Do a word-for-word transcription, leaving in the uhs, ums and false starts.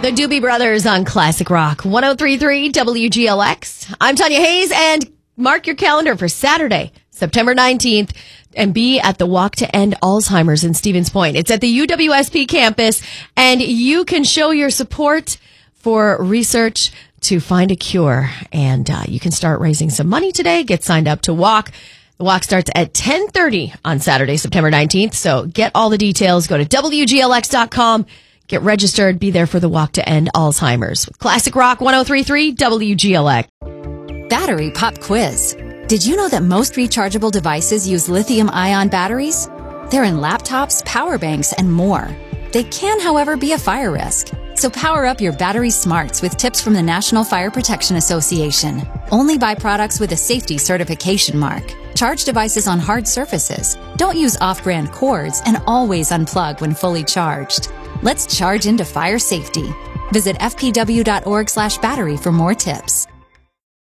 The Doobie Brothers on Classic Rock one oh three point three W G L X. I'm Tanya Hayes, and mark your calendar for Saturday, September nineteenth, and be at the Walk to End Alzheimer's in Stevens Point. It's at the U W S P campus, and you can show your support for research to find a cure. And uh, you can start raising some money today. Get signed up to walk. The walk starts at ten thirty on Saturday, September nineteenth. So get all the details. Go to W G L X dot com. Get registered. Be there for the Walk to End Alzheimer's. With Classic Rock one oh three point three W G L X. Battery pop quiz. Did you know that most rechargeable devices use lithium-ion batteries? They're in laptops, power banks, and more. They can, however, be a fire risk. So power up your battery smarts with tips from the National Fire Protection Association. Only buy products with a safety certification mark. Charge devices on hard surfaces. Don't use off-brand cords, and always unplug when fully charged. Let's charge into fire safety. Visit f p w dot org slash battery for more tips.